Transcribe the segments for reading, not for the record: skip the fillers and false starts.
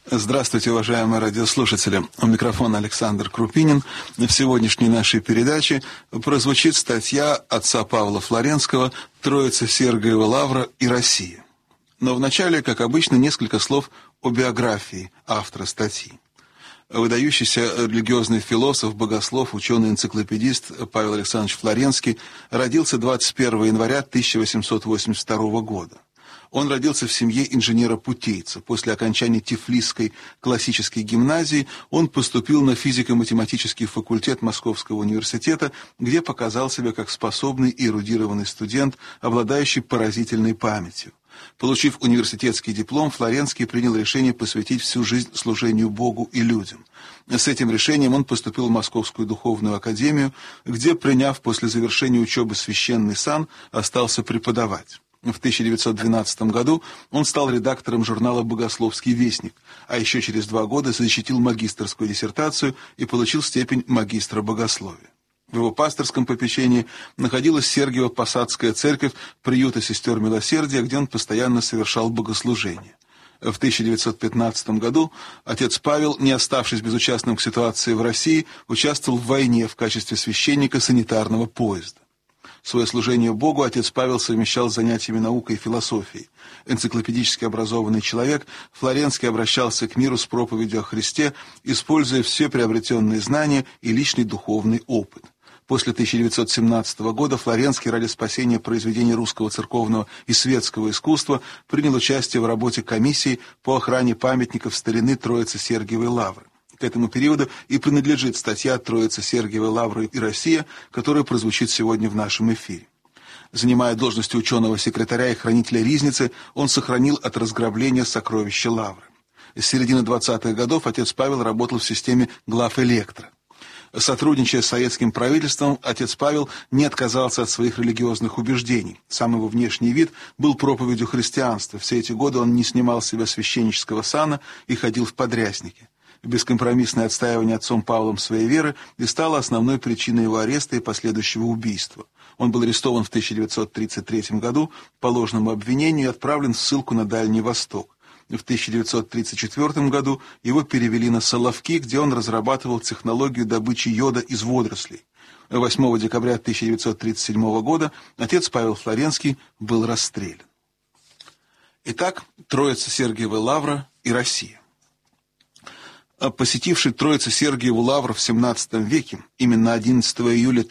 Здравствуйте, уважаемые радиослушатели. У микрофона Александр Крупинин. В сегодняшней нашей передаче прозвучит статья отца Павла Флоренского «Троица Сергиева Лавра и Россия». Но вначале, как обычно, несколько слов о биографии автора статьи. Выдающийся религиозный философ, богослов, ученый-энциклопедист Павел Александрович Флоренский родился 21 января 1882 года. Он родился в семье инженера-путейца. После окончания Тифлисской классической гимназии он поступил на физико-математический факультет Московского университета, где показал себя как способный и эрудированный студент, обладающий поразительной памятью. Получив университетский диплом, Флоренский принял решение посвятить всю жизнь служению Богу и людям. С этим решением он поступил в Московскую духовную академию, где, приняв после завершения учебы священный сан, остался преподавать. В 1912 году он стал редактором журнала «Богословский вестник», а еще через 2 года защитил магистерскую диссертацию и получил степень магистра богословия. В его пасторском попечении находилась Сергиево-Посадская церковь приюта сестер милосердия, где он постоянно совершал богослужение. В 1915 году отец Павел, не оставшись безучастным к ситуации в России, участвовал в войне в качестве священника санитарного поезда. Свое служение Богу отец Павел совмещал с занятиями наукой и философией. Энциклопедически образованный человек, Флоренский обращался к миру с проповедью о Христе, используя все приобретенные знания и личный духовный опыт. После 1917 года Флоренский ради спасения произведений русского церковного и светского искусства принял участие в работе комиссии по охране памятников старины Троицы Сергиевой Лавры. К этому периоду и принадлежит статья «Троица Сергиевой Лавры и Россия», которая прозвучит сегодня в нашем эфире. Занимая должность ученого-секретаря и хранителя ризницы, он сохранил от разграбления сокровища Лавры. С середины 20-х годов отец Павел работал в системе главэлектро. Сотрудничая с советским правительством, отец Павел не отказался от своих религиозных убеждений. Сам его внешний вид был проповедью христианства. Все эти годы он не снимал с себя священнического сана и ходил в подряснике. Бескомпромиссное отстаивание отцом Павлом своей веры и стало основной причиной его ареста и последующего убийства. Он был арестован в 1933 году по ложному обвинению и отправлен в ссылку на Дальний Восток. В 1934 году его перевели на Соловки, где он разрабатывал технологию добычи йода из водорослей. 8 декабря 1937 года отец Павел Флоренский был расстрелян. Итак, Троица Сергиева Лавра и Россия. Посетивший Троицу Сергиеву Лавру в XVII веке, именно 11 июля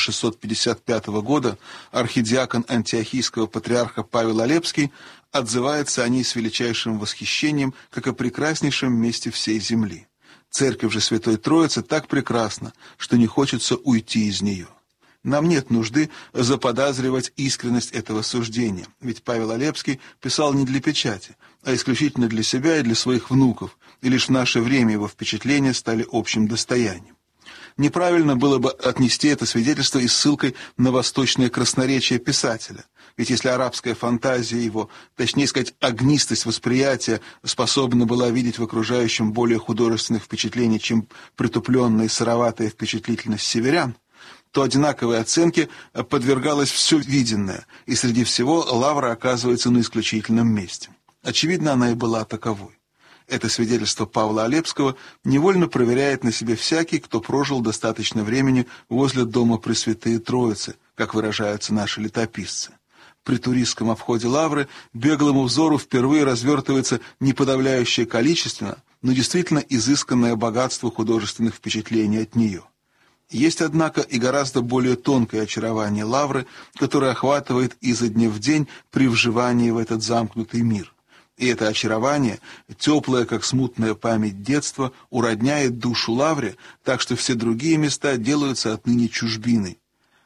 1655 года, архидиакон антиохийского патриарха Павел Алепский отзывается о ней с величайшим восхищением, как о прекраснейшем месте всей земли. Церковь же Святой Троицы так прекрасна, что не хочется уйти из нее. Нам нет нужды заподозривать искренность этого суждения, ведь Павел Алепский писал не для печати, а исключительно для себя и для своих внуков, и лишь в наше время его впечатления стали общим достоянием. Неправильно было бы отнести это свидетельство и ссылкой на восточное красноречие писателя, ведь если арабская фантазия его, точнее сказать, огнистость восприятия, способна была видеть в окружающем более художественных впечатлений, чем притупленная и сыроватая впечатлительность северян, то одинаковой оценке подвергалось все виденное, и среди всего Лавра оказывается на исключительном месте. Очевидно, она и была таковой. Это свидетельство Павла Алепского невольно проверяет на себе всякий, кто прожил достаточно времени возле дома Пресвятые Троицы, как выражаются наши летописцы. При туристском обходе Лавры беглому взору впервые развертывается не подавляющее количественно, но действительно изысканное богатство художественных впечатлений от нее. Есть, однако, и гораздо более тонкое очарование Лавры, которое охватывает изо дня в день при вживании в этот замкнутый мир. И это очарование, теплое, как смутная память детства, уродняет душу Лавре, так что все другие места делаются отныне чужбиной.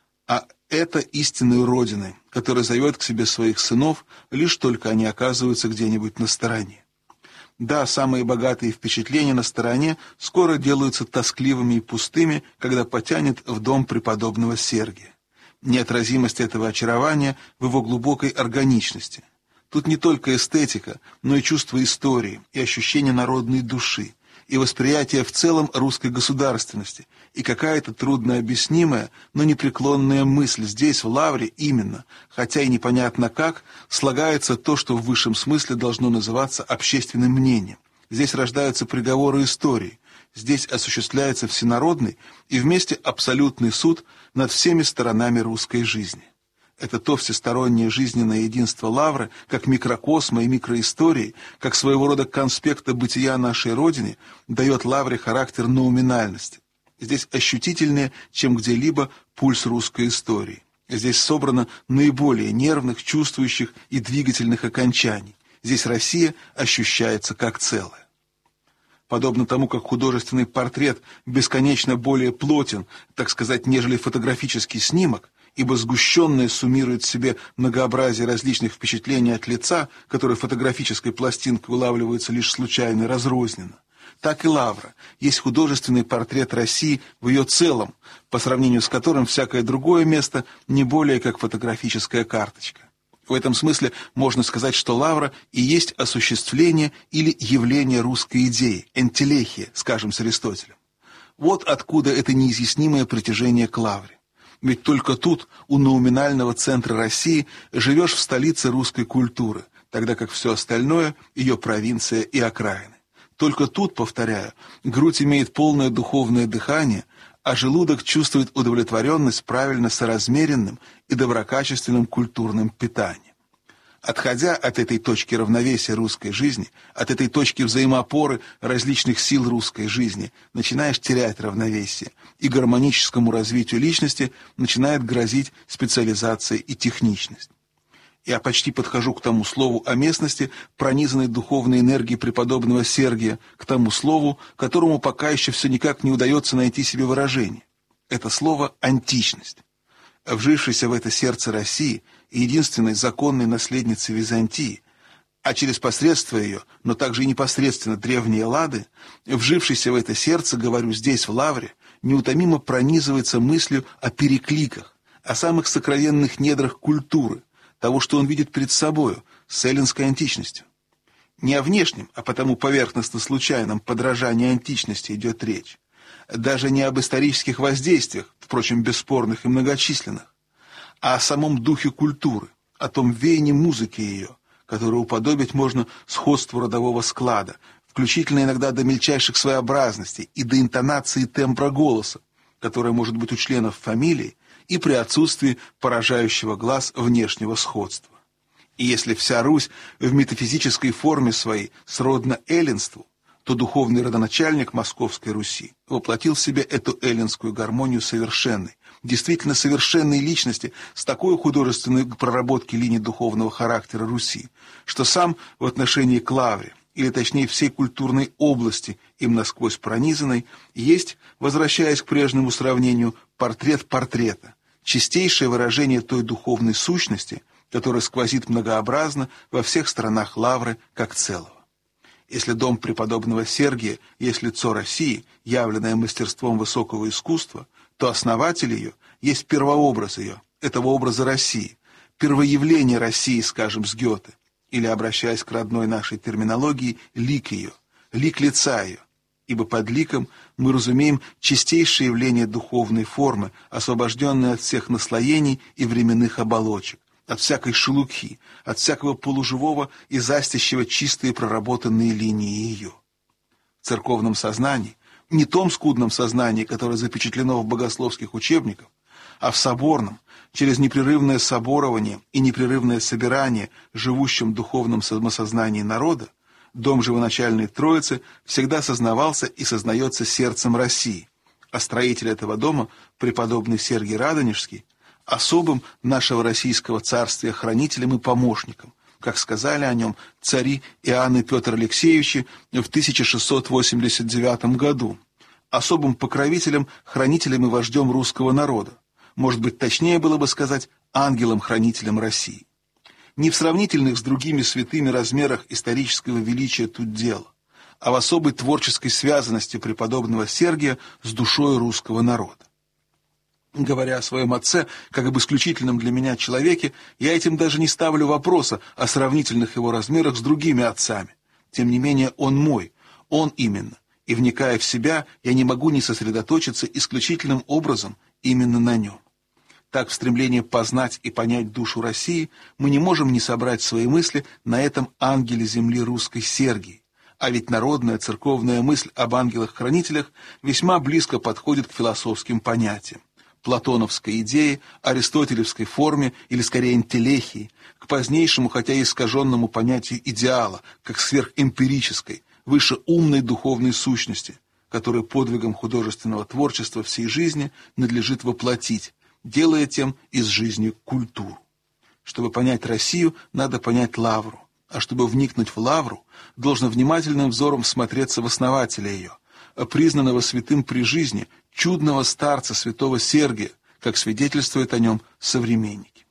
А это истинной родиной, которая зовет к себе своих сынов, лишь только они оказываются где-нибудь на стороне. Да, самые богатые впечатления на стороне скоро делаются тоскливыми и пустыми, когда потянет в дом преподобного Сергия. Неотразимость этого очарования в его глубокой органичности. Тут не только эстетика, но и чувство истории, и ощущение народной души, и восприятие в целом русской государственности, и какая-то труднообъяснимая, но непреклонная мысль здесь, в Лавре, именно, хотя и непонятно как, слагается то, что в высшем смысле должно называться общественным мнением, Здесь рождаются приговоры истории. Здесь осуществляется всенародный и вместе абсолютный суд над всеми сторонами русской жизни. Это то всестороннее жизненное единство Лавры, как микрокосма и микроистории, как своего рода конспекта бытия нашей Родине, дает Лавре характер ноуминальности. Здесь ощутительнее, чем где-либо, пульс русской истории. Здесь собрано наиболее нервных, чувствующих и двигательных окончаний. Здесь Россия ощущается как целое. Подобно тому, как художественный портрет бесконечно более плотен, так сказать, нежели фотографический снимок, ибо сгущенное суммирует в себе многообразие различных впечатлений от лица, которые фотографической пластинкой улавливаются лишь случайно и разрозненно, так и Лавра есть художественный портрет России в ее целом, по сравнению с которым всякое другое место не более как фотографическая карточка. В этом смысле можно сказать, что Лавра и есть осуществление или явление русской идеи, энтелехия, скажем с Аристотелем. Вот откуда это неизъяснимое притяжение к Лавре. Ведь только тут, у ноуминального центра России, живешь в столице русской культуры, тогда как все остальное – ее провинция и окраины. Только тут, повторяю, грудь имеет полное духовное дыхание, а желудок чувствует удовлетворенность правильно соразмеренным и доброкачественным культурным питанием. Отходя от этой точки равновесия русской жизни, от этой точки взаимоопоры различных сил русской жизни, начинаешь терять равновесие, и гармоническому развитию личности начинает грозить специализация и техничность. Я почти подхожу к тому слову о местности, пронизанной духовной энергией преподобного Сергия, к тому слову, которому пока еще все никак не удается найти себе выражение. Это слово «античность». Вжившийся в это сердце России и единственной законной наследницы Византии, а через посредство ее, но также и непосредственно древние Эллады, вжившийся в это сердце, говорю, здесь, в Лавре, неутомимо пронизывается мыслью о перекликах, о самых сокровенных недрах культуры, того, что он видит перед собою, с эллинской античностью. Не о внешнем, а потому поверхностно-случайном подражании античности идет речь. Даже не об исторических воздействиях, впрочем, бесспорных и многочисленных, а о самом духе культуры, о том веянии музыки ее, которую уподобить можно сходству родового склада, включительно иногда до мельчайших своеобразностей и до интонации тембра голоса, которая может быть у членов фамилии и при отсутствии поражающего глаз внешнего сходства. И если вся Русь в метафизической форме своей сродна эллинству, то духовный родоначальник Московской Руси воплотил в себе эту эллинскую гармонию совершенной, действительно совершенной личности с такой художественной проработки линий духовного характера Руси, что сам в отношении к Лавре, или точнее всей культурной области, им насквозь пронизанной, есть, возвращаясь к прежнему сравнению, портрет портрета, чистейшее выражение той духовной сущности, которая сквозит многообразно во всех сторонах Лавры как целого. Если дом преподобного Сергия есть лицо России, явленное мастерством высокого искусства, то основатель ее есть первообраз ее, этого образа России, первоявление России, скажем, с Гёте, или, обращаясь к родной нашей терминологии, лик ее, лик лица ее, ибо под ликом мы разумеем чистейшее явление духовной формы, освобожденное от всех наслоений и временных оболочек, от всякой шелухи, от всякого полуживого и застящего чистые проработанные линии ее. В церковном сознании, не том скудном сознании, которое запечатлено в богословских учебниках, а в соборном, через непрерывное соборование и непрерывное собирание живущем духовном самосознании народа, дом живоначальной Троицы всегда сознавался и сознается сердцем России, а строитель этого дома, преподобный Сергий Радонежский, особым нашего российского царствия хранителем и помощником, как сказали о нем цари Иоанн и Петр Алексеевичи в 1689 году, особым покровителем, хранителем и вождем русского народа, может быть, точнее было бы сказать, ангелом-хранителем России. Не в сравнительных с другими святыми размерах исторического величия тут дело, а в особой творческой связанности преподобного Сергия с душой русского народа. Говоря о своем отце, как об исключительном для меня человеке, я этим даже не ставлю вопроса о сравнительных его размерах с другими отцами. Тем не менее, он мой, он именно, и, вникая в себя, я не могу не сосредоточиться исключительным образом именно на нем. Так, в стремлении познать и понять душу России, мы не можем не собрать свои мысли на этом ангеле земли русской Сергии, А ведь народная церковная мысль об ангелах-хранителях весьма близко подходит к философским понятиям. Платоновской идее, аристотелевской форме или скорее энтелехии, к позднейшему, хотя и искаженному понятию идеала, как сверхэмпирической, вышеумной духовной сущности, которую подвигом художественного творчества всей жизни надлежит воплотить, делая тем из жизни культуру. Чтобы понять Россию, надо понять Лавру, а чтобы вникнуть в Лавру, должно внимательным взором всмотреться в основателя ее, признанного святым при жизни, чудного старца святого Сергия, как свидетельствуют о нем современники.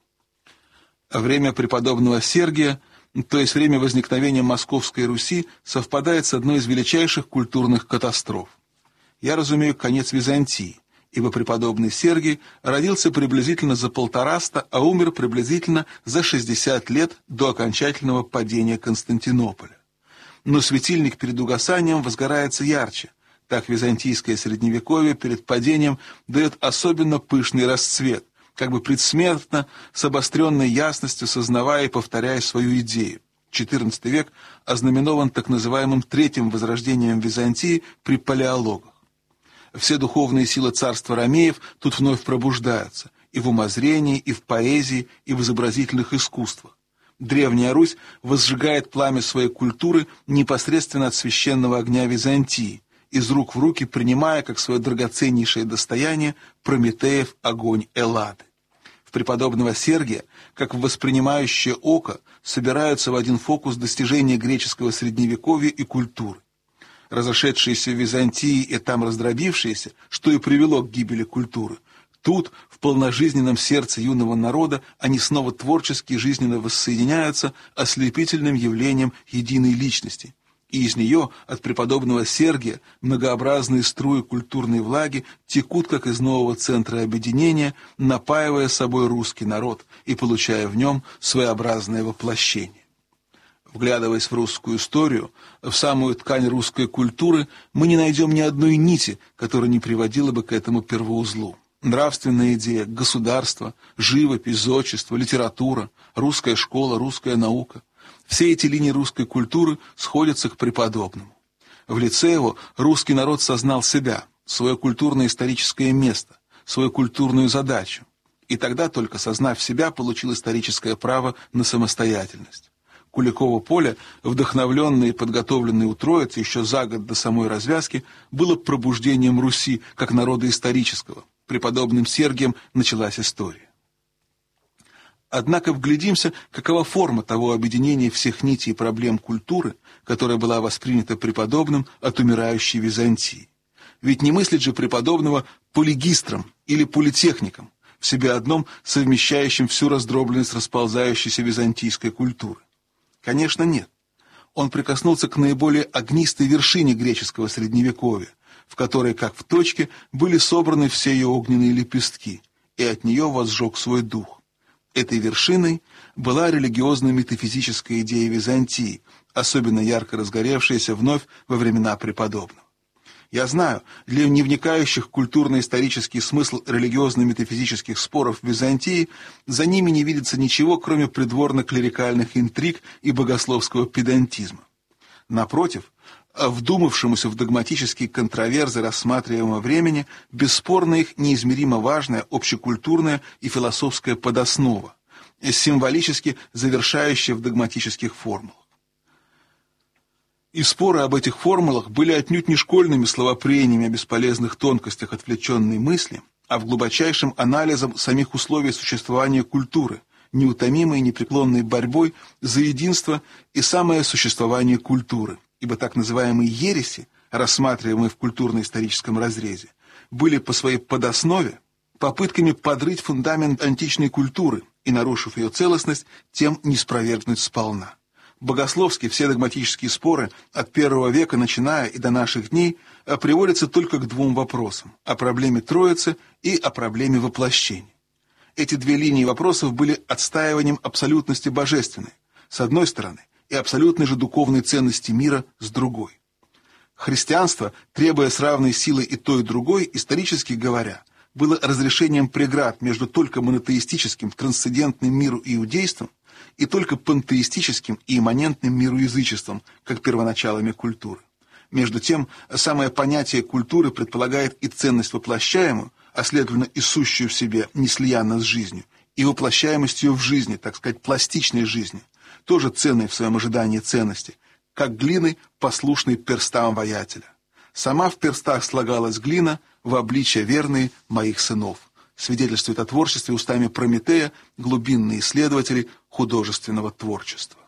Время преподобного Сергия, то есть время возникновения Московской Руси, совпадает с одной из величайших культурных катастроф. Я разумею конец Византии, ибо преподобный Сергий родился приблизительно за 150, а умер приблизительно за 60 лет до окончательного падения Константинополя. Но светильник перед угасанием возгорается ярче. Так византийское средневековье перед падением дает особенно пышный расцвет, как бы предсмертно, с обостренной ясностью сознавая и повторяя свою идею. XIV век ознаменован так называемым Третьим возрождением Византии при палеологах. Все духовные силы царства ромеев тут вновь пробуждаются и в умозрении, и в поэзии, и в изобразительных искусствах. Древняя Русь возжигает пламя своей культуры непосредственно от священного огня Византии, из рук в руки принимая как свое драгоценнейшее достояние Прометеев огонь Эллады. В преподобного Сергия, как в воспринимающее око, собираются в один фокус достижения греческого средневековья и культуры. Разошедшиеся в Византии и там раздробившиеся, что и привело к гибели культуры, тут, в полножизненном сердце юного народа, они снова творчески и жизненно воссоединяются ослепительным явлением единой личности. И из нее, от преподобного Сергия, многообразные струи культурной влаги текут, как из нового центра объединения, напаивая собой русский народ и получая в нем своеобразное воплощение. Вглядываясь в русскую историю, в самую ткань русской культуры, мы не найдем ни одной нити, которая не приводила бы к этому первоузлу. Нравственная идея, государство, живопись, зодчество, литература, русская школа, русская наука. Все эти линии русской культуры сходятся к преподобному. В лице его русский народ сознал себя, свое культурно-историческое место, свою культурную задачу. И тогда, только сознав себя, получил историческое право на самостоятельность. Куликово поле, вдохновленное и подготовленное у Троицы еще за год до самой развязки, было пробуждением Руси как народа исторического. Преподобным Сергием началась история. Однако вглядимся, какова форма того объединения всех нитей и проблем культуры, которая была воспринята преподобным от умирающей Византии. Ведь не мыслит же преподобного полигистром или политехником, в себе одном совмещающим всю раздробленность расползающейся византийской культуры. Конечно, нет. Он прикоснулся к наиболее огнистой вершине греческого средневековья, в которой, как в точке, были собраны все ее огненные лепестки, и от нее возжег свой дух. Этой вершиной была религиозно-метафизическая идея Византии, особенно ярко разгоревшаяся вновь во времена преподобного. Я знаю, для невникающих в культурно-исторический смысл религиозно-метафизических споров в Византии за ними не видится ничего, кроме придворно-клерикальных интриг и богословского педантизма. Напротив, вдумавшемуся в догматические контроверзы рассматриваемого времени, бесспорно их неизмеримо важная общекультурная и философская подоснова, символически завершающая в догматических формулах. И споры об этих формулах были отнюдь не школьными словопрениями о бесполезных тонкостях отвлеченной мысли, а в глубочайшем анализом самих условий существования культуры, неутомимой и непреклонной борьбой за единство и самое существование культуры, ибо так называемые ереси, рассматриваемые в культурно-историческом разрезе, были по своей подоснове попытками подрыть фундамент античной культуры и, нарушив ее целостность, тем не спровергнуть сполна. Богословски все догматические споры от I века начиная и до наших дней приводятся только к двум вопросам – о проблеме Троицы и о проблеме воплощения. Эти две линии вопросов были отстаиванием абсолютности божественной, с одной стороны, и абсолютной же духовной ценности мира с другой. Христианство, требуя с равной силой и той, и другой, исторически говоря, было разрешением преград между только монотеистическим трансцендентным миру иудейством и только пантеистическим и имманентным миру язычеством, как первоначалами культуры. Между тем, самое понятие культуры предполагает и ценность воплощаемую, а следовательно и сущую в себе неслиянно с жизнью, и воплощаемость ее в жизни, так сказать, пластичной жизни, тоже ценной в своем ожидании ценности, как глины, послушной перстам воятеля. Сама в перстах слагалась глина в обличье верные моих сынов. Свидетельствует о творчестве устами Прометея глубинные исследователи художественного творчества.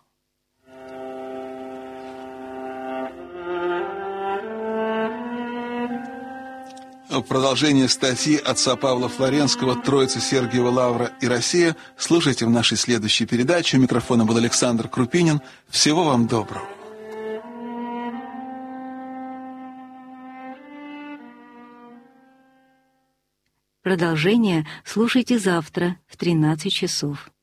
Продолжение статьи отца Павла Флоренского «Троица Сергиева Лавра и Россия» слушайте в нашей следующей передаче. У микрофона был Александр Крупинин. Всего вам доброго. Продолжение слушайте завтра в 13 часов.